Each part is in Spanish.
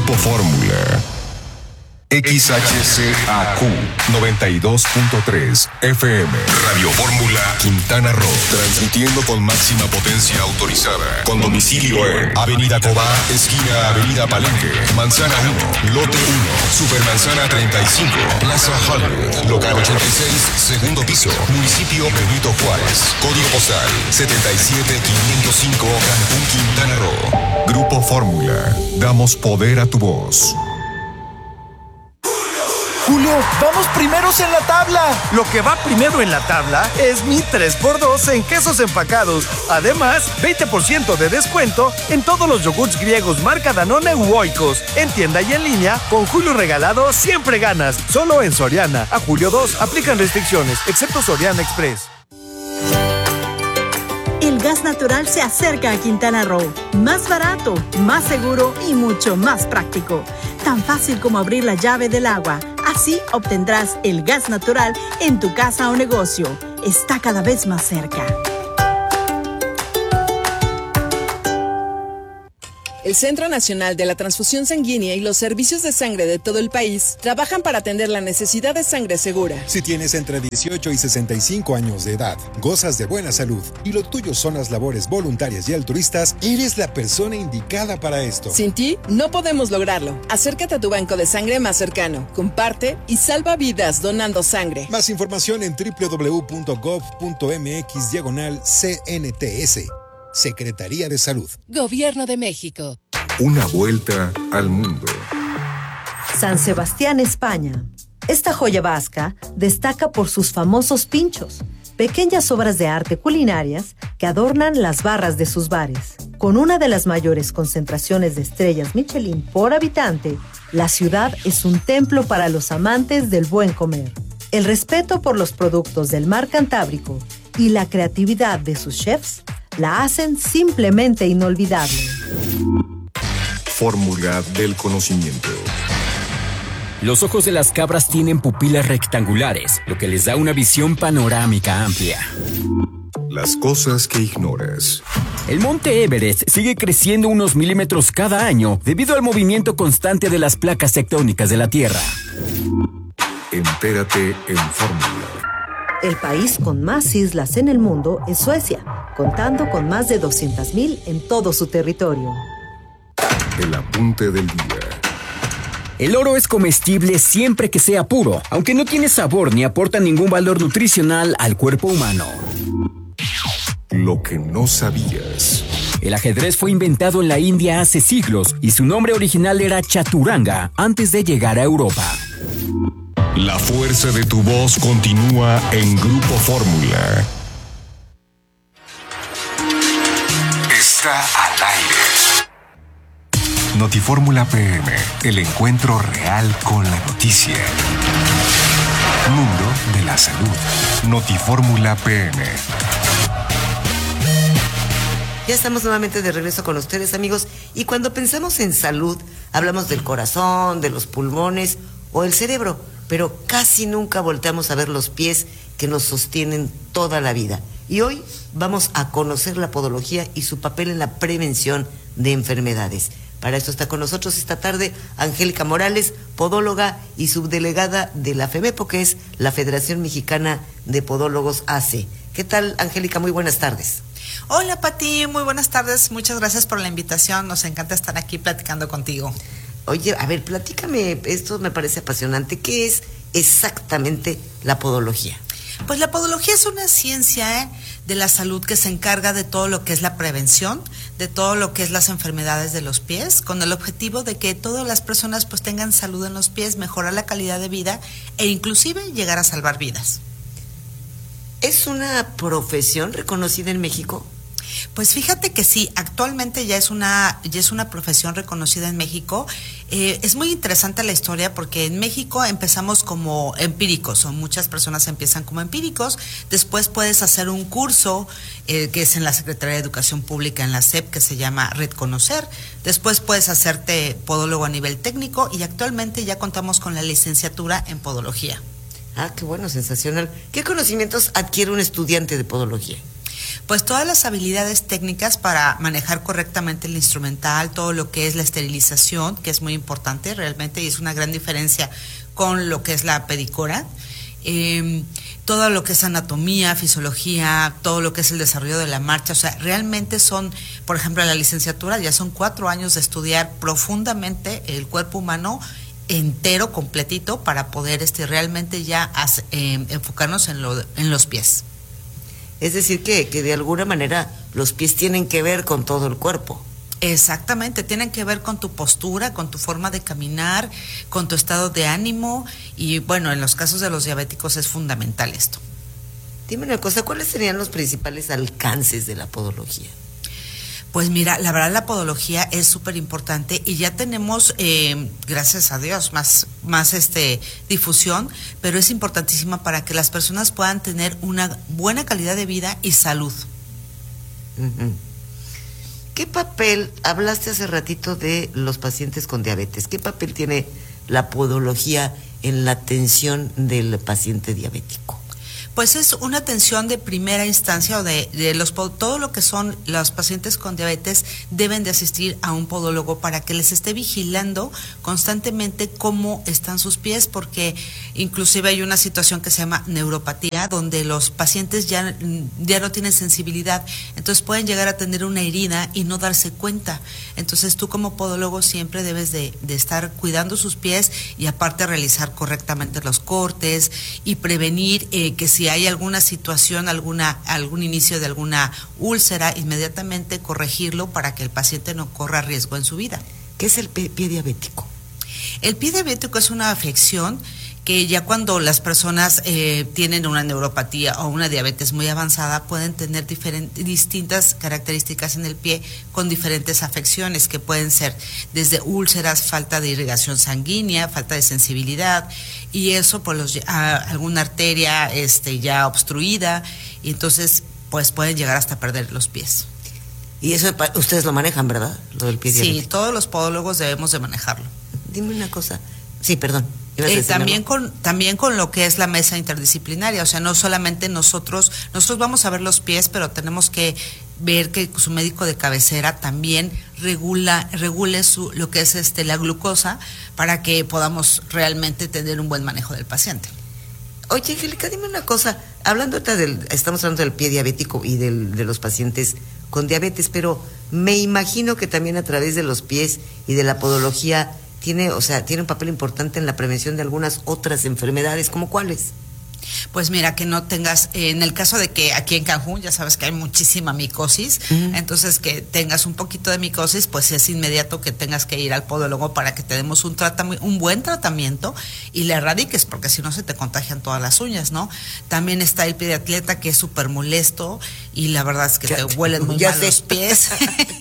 Grupo Fórmula. XHCAQ 92.3 FM. Radio Fórmula Quintana Roo. Transmitiendo con máxima potencia autorizada. Con domicilio en Avenida Cobá, esquina Avenida Palenque, Manzana 1, Lote 1, Supermanzana 35, Plaza Hollywood, Local 86, segundo piso, Municipio Benito Juárez. Código postal 77505, Cancún, Quintana Roo. Grupo Fórmula. Damos poder a tu voz. Julio, vamos primeros en la tabla. Lo que va primero en la tabla es mi 3x2 en quesos empacados. Además, 20% de descuento en todos los yogurts griegos marca Danone u Oikos. En tienda y en línea, con Julio regalado siempre ganas. Solo en Soriana. A julio 2 aplican restricciones, excepto Soriana Express. El gas natural se acerca a Quintana Roo. Más barato, más seguro y mucho más práctico. Tan fácil como abrir la llave del agua. Así obtendrás el gas natural en tu casa o negocio. Está cada vez más cerca. El Centro Nacional de la Transfusión Sanguínea y los servicios de sangre de todo el país trabajan para atender la necesidad de sangre segura. Si tienes entre 18 y 65 años de edad, gozas de buena salud y lo tuyo son las labores voluntarias y altruistas, eres la persona indicada para esto. Sin ti, no podemos lograrlo. Acércate a tu banco de sangre más cercano, comparte y salva vidas donando sangre. Más información en www.gov.mx/CNTS. Secretaría de Salud. Gobierno de México. Una vuelta al mundo. San Sebastián, España. Esta joya vasca destaca por sus famosos pinchos, pequeñas obras de arte culinarias que adornan las barras de sus bares. Con una de las mayores concentraciones de estrellas Michelin por habitante, la ciudad es un templo para los amantes del buen comer. El respeto por los productos del mar Cantábrico y la creatividad de sus chefs la hacen simplemente inolvidable. Fórmula del conocimiento. Los ojos de las cabras tienen pupilas rectangulares, lo que les da una visión panorámica amplia. Las cosas que ignoras. El monte Everest sigue creciendo unos milímetros cada año debido al movimiento constante de las placas tectónicas de la Tierra. Entérate en Fórmula. El país con más islas en el mundo es Suecia, contando con más de 200,000 en todo su territorio. El apunte del día. El oro es comestible siempre que sea puro, aunque no tiene sabor ni aporta ningún valor nutricional al cuerpo humano. Lo que no sabías. El ajedrez fue inventado en la India hace siglos y su nombre original era chaturanga antes de llegar a Europa. La fuerza de tu voz continúa en Grupo Fórmula. Está al aire. Notifórmula PM, el encuentro real con la noticia. Mundo de la salud. Notifórmula PM. Ya estamos nuevamente de regreso con ustedes, amigos, y cuando pensamos en salud, hablamos del corazón, de los pulmones o el cerebro, pero casi nunca volteamos a ver los pies que nos sostienen toda la vida. Y hoy vamos a conocer la podología y su papel en la prevención de enfermedades. Para esto está con nosotros esta tarde Angélica Morales, podóloga y subdelegada de la FEMEPO, que es la Federación Mexicana de Podólogos AC. ¿Qué tal, Angélica? Muy buenas tardes. Hola, Pati, muy buenas tardes. Muchas gracias por la invitación. Nos encanta estar aquí platicando contigo. Oye, a ver, platícame, esto me parece apasionante. ¿Qué es exactamente la podología? Pues la podología es una ciencia de la salud que se encarga de todo lo que es la prevención, de todo lo que es las enfermedades de los pies, con el objetivo de que todas las personas pues tengan salud en los pies, mejorar la calidad de vida e inclusive llegar a salvar vidas. ¿Es una profesión reconocida en México? Pues fíjate que sí, actualmente ya es una profesión reconocida en México. Es muy interesante la historia porque en México empezamos como empíricos, o muchas personas empiezan como empíricos. Después puedes hacer un curso que es en la Secretaría de Educación Pública, en la SEP, que se llama Red Conocer. Después puedes hacerte podólogo a nivel técnico y actualmente ya contamos con la licenciatura en podología. Ah, qué bueno, sensacional. ¿Qué conocimientos adquiere un estudiante de podología? Pues todas las habilidades técnicas para manejar correctamente el instrumental, todo lo que es la esterilización, que es muy importante realmente y es una gran diferencia con lo que es la pedicura. Todo lo que es anatomía, fisiología, todo lo que es el desarrollo de la marcha, o sea, realmente son, por ejemplo, la licenciatura ya son 4 años de estudiar profundamente el cuerpo humano entero, completito, para poder realmente ya enfocarnos en los pies. Es decir, que de alguna manera los pies tienen que ver con todo el cuerpo. Exactamente, tienen que ver con tu postura, con tu forma de caminar, con tu estado de ánimo y bueno, en los casos de los diabéticos es fundamental esto. Dime una cosa, ¿cuáles serían los principales alcances de la podología? Pues mira, la verdad la podología es súper importante y ya tenemos, gracias a Dios, más difusión, pero es importantísima para que las personas puedan tener una buena calidad de vida y salud. Uh-huh. ¿Qué papel, hablaste hace ratito de los pacientes con diabetes, qué papel tiene la podología en la atención del paciente diabético? Pues es una atención de primera instancia o todo lo que son los pacientes con diabetes deben de asistir a un podólogo para que les esté vigilando constantemente cómo están sus pies, porque inclusive hay una situación que se llama neuropatía, donde los pacientes ya no tienen sensibilidad, entonces pueden llegar a tener una herida y no darse cuenta. Entonces tú como podólogo siempre debes de estar cuidando sus pies y aparte realizar correctamente los cortes y prevenir que si hay alguna situación, algún inicio de alguna úlcera, inmediatamente corregirlo para que el paciente no corra riesgo en su vida. ¿Qué es el pie diabético? El pie diabético es una afección que ya cuando las personas tienen una neuropatía o una diabetes muy avanzada pueden tener distintas características en el pie con diferentes afecciones que pueden ser desde úlceras, falta de irrigación sanguínea, falta de sensibilidad y eso por alguna arteria ya obstruida y entonces pues pueden llegar hasta perder los pies. Y eso ustedes lo manejan, ¿verdad? Lo del pie diabético. Sí, todos los podólogos debemos de manejarlo. Dime una cosa. Sí, perdón. También con lo que es la mesa interdisciplinaria, o sea, no solamente nosotros vamos a ver los pies, pero tenemos que ver que su médico de cabecera también regule lo que es la glucosa para que podamos realmente tener un buen manejo del paciente. Oye, Angélica, dime una cosa, estamos hablando del pie diabético y de los pacientes con diabetes, pero me imagino que también a través de los pies y de la podología tiene un papel importante en la prevención de algunas otras enfermedades, ¿como cuáles? Pues mira, que no tengas, en el caso de que aquí en Cancún ya sabes que hay muchísima micosis, entonces que tengas un poquito de micosis, pues es inmediato que tengas que ir al podólogo para que te demos un buen tratamiento y le erradiques, porque si no se te contagian todas las uñas, ¿no? También está el pie de atleta, que es súper molesto y la verdad es que te huelen muy mal los pies.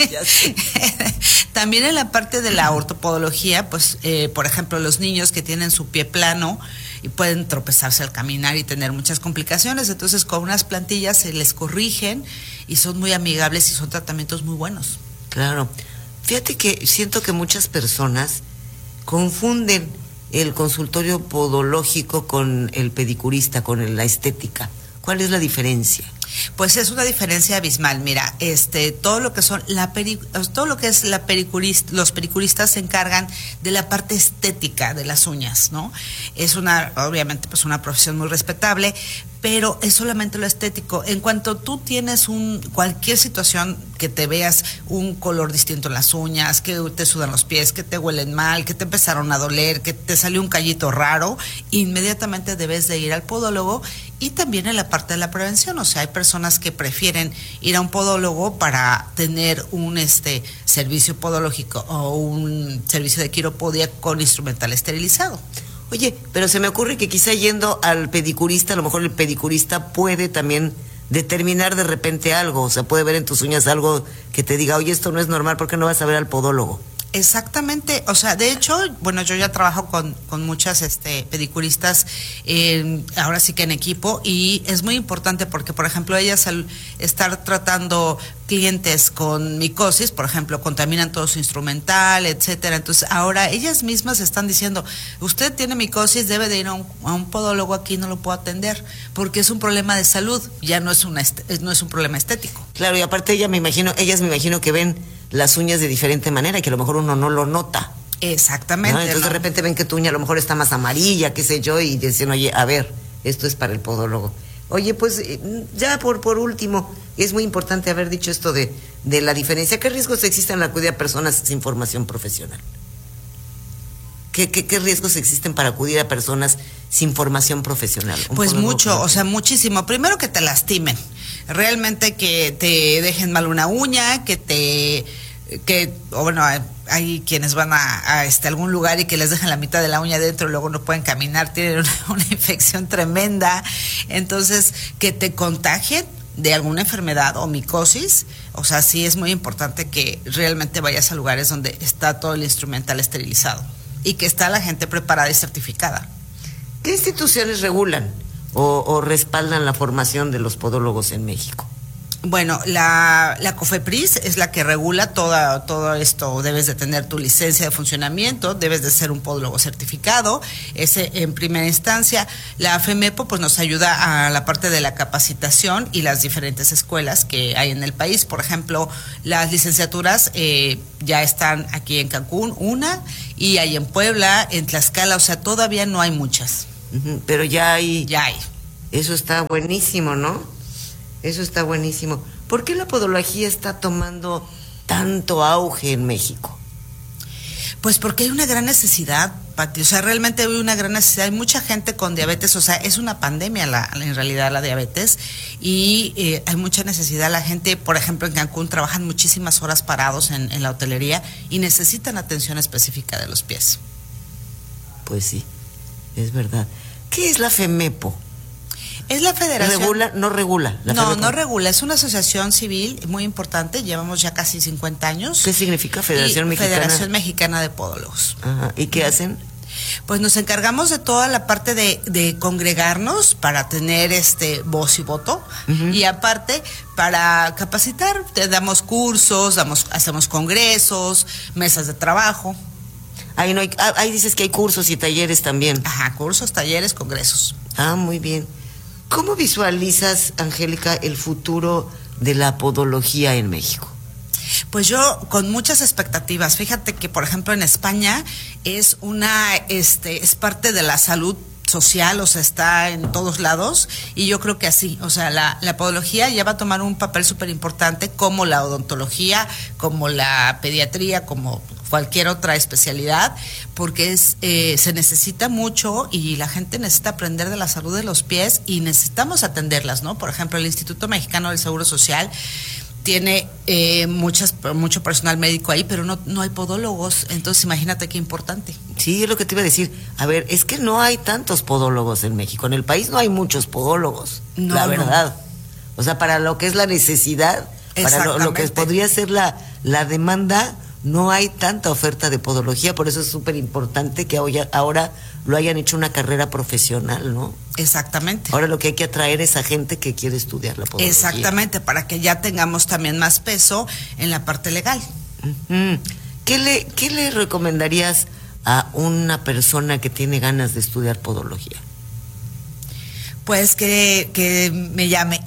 También en la parte de la ortopodología, pues por ejemplo los niños que tienen su pie plano y pueden tropezarse al caminar y tener muchas complicaciones, entonces con unas plantillas se les corrigen y son muy amigables y son tratamientos muy buenos. Claro, fíjate que siento que muchas personas confunden el consultorio podológico con el pedicurista, con la estética. ¿Cuál es la diferencia? Pues es una diferencia abismal. Mira, todo lo que son los pericuristas se encargan de la parte estética de las uñas, ¿no? Es obviamente pues una profesión muy respetable, pero es solamente lo estético. En cuanto tú tienes cualquier situación que te veas un color distinto en las uñas, que te sudan los pies, que te huelen mal, que te empezaron a doler, que te salió un callito raro, inmediatamente debes de ir al podólogo. Y también en la parte de la prevención, o sea, hay personas que prefieren ir a un podólogo para tener un servicio podológico o un servicio de quiropodia con instrumental esterilizado. Oye, pero se me ocurre que quizá yendo al pedicurista, a lo mejor el pedicurista puede también determinar de repente algo, o sea, puede ver en tus uñas algo que te diga, oye, esto no es normal, ¿por qué no vas a ver al podólogo? Exactamente, o sea, de hecho, bueno, yo ya trabajo con muchas pedicuristas, ahora sí que en equipo, y es muy importante porque, por ejemplo, ellas al estar tratando clientes con micosis, por ejemplo, contaminan todo su instrumental, etcétera. Entonces, ahora ellas mismas están diciendo, usted tiene micosis, debe de ir a un podólogo, aquí no lo puedo atender, porque es un problema de salud, ya no es un problema estético. Claro, y aparte ellas me imagino que ven las uñas de diferente manera y que a lo mejor uno no lo nota. Exactamente. ¿No? Entonces de repente ven que tu uña a lo mejor está más amarilla, qué sé yo, y dicen, oye, a ver, esto es para el podólogo. Oye, pues ya por último, es muy importante haber dicho esto de la diferencia. ¿Qué riesgos existen al acudir a personas sin formación profesional? ¿Qué riesgos existen para acudir a personas sin formación profesional? Pues mucho, o sea, muchísimo. Primero, que te lastimen. Realmente que te dejen mal una uña, o bueno, hay quienes van a algún lugar y que les dejan la mitad de la uña dentro y luego no pueden caminar, tienen una infección tremenda. Entonces, que te contagien de alguna enfermedad o micosis, o sea, sí es muy importante que realmente vayas a lugares donde está todo el instrumental esterilizado y que está la gente preparada y certificada. ¿Qué instituciones regulan o respaldan la formación de los podólogos en México? Bueno, la COFEPRIS es la que regula todo esto. Debes de tener tu licencia de funcionamiento, debes de ser un podólogo certificado, ese en primera instancia. La FEMEPO pues nos ayuda a la parte de la capacitación y las diferentes escuelas que hay en el país. Por ejemplo, las licenciaturas ya están aquí en Cancún, una, y hay en Puebla, en Tlaxcala, o sea, todavía no hay muchas. Pero ya hay. Ya hay. Eso está buenísimo, ¿no? Eso está buenísimo. ¿Por qué la podología está tomando tanto auge en México? Pues porque hay una gran necesidad, Pati. O sea, realmente hay una gran necesidad. Hay mucha gente con diabetes, o sea, es una pandemia en realidad la diabetes, y hay mucha necesidad. La gente, por ejemplo, en Cancún trabajan muchísimas horas parados en la hotelería y necesitan atención específica de los pies. Pues sí, es verdad. ¿Qué es la FEMEPO? Es la federación. No regula. No regula. Es una asociación civil muy importante. Llevamos ya casi 50 años. ¿Qué significa Federación Mexicana? Federación Mexicana de Podólogos. Ajá. ¿Y qué hacen? Pues nos encargamos de toda la parte de congregarnos para tener voz y voto. Uh-huh. Y aparte, para capacitar, te damos cursos, hacemos congresos, mesas de trabajo. Ahí dices que hay cursos y talleres también. Ajá, cursos, talleres, congresos. Ah, muy bien. ¿Cómo visualizas, Angélica, el futuro de la podología en México? Pues yo con muchas expectativas. Fíjate que, por ejemplo, en España es parte de la salud social, o sea, está en todos lados, y yo creo que así, o sea, la podología ya va a tomar un papel súper importante, como la odontología, como la pediatría, como cualquier otra especialidad, porque se necesita mucho y la gente necesita aprender de la salud de los pies y necesitamos atenderlas, ¿no? Por ejemplo, el Instituto Mexicano del Seguro Social tiene mucho personal médico ahí, pero no hay podólogos, entonces imagínate qué importante. Sí, es lo que te iba a decir. A ver, es que no hay tantos podólogos en México. En el país no hay muchos podólogos, la verdad. O sea, para lo que es la necesidad, para lo que podría ser la demanda, no hay tanta oferta de podología. Por eso es súper importante que ahora lo hayan hecho una carrera profesional, ¿no? Exactamente. Ahora lo que hay que atraer es a gente que quiere estudiar la podología. Exactamente, para que ya tengamos también más peso en la parte legal. Uh-huh. ¿Qué le recomendarías a una persona que tiene ganas de estudiar podología? Pues que me llame.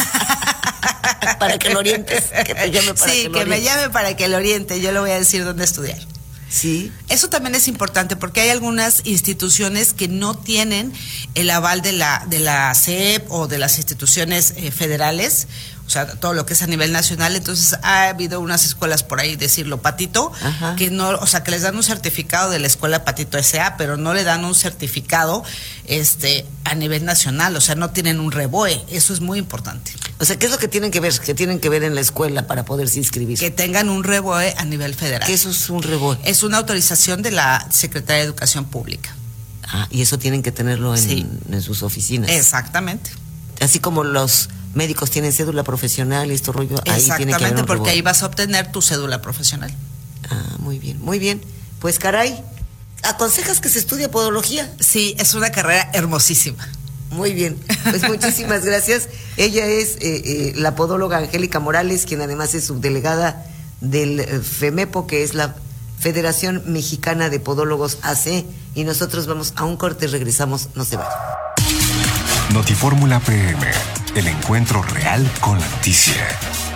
Para que lo orientes. Que te llame para sí, que me llame para que lo oriente. Yo le voy a decir dónde estudiar. Sí. Eso también es importante porque hay algunas instituciones que no tienen el aval de la SEP o de las instituciones federales, o sea, todo lo que es a nivel nacional. Entonces ha habido unas escuelas por ahí, decirlo, Patito, ajá, que no, o sea, que les dan un certificado de la escuela Patito S.A., pero no le dan un certificado a nivel nacional, o sea, no tienen un REBOE. Eso es muy importante. O sea, ¿qué es lo que tienen que ver? ¿Qué tienen que ver en la escuela para poderse inscribir? Que tengan un REBOE a nivel federal. ¿Qué eso es un REBOE? Es una autorización de la Secretaría de Educación Pública. Ah, y eso tienen que tenerlo en sus oficinas. Exactamente. Así como los médicos tienen cédula profesional y esto rollo, ahí tiene que haber un porque REBOE. ahí vas a obtener tu cédula profesional. Ah, muy bien, muy bien. Pues caray, ¿aconsejas que se estudie podología? Sí, es una carrera hermosísima. Muy bien, pues muchísimas gracias. Ella es la podóloga Angélica Morales, quien además es subdelegada del FEMEPO, que es la Federación Mexicana de Podólogos AC, y nosotros vamos a un corte, regresamos, no se vayan. Notifórmula PM, el encuentro real con la noticia.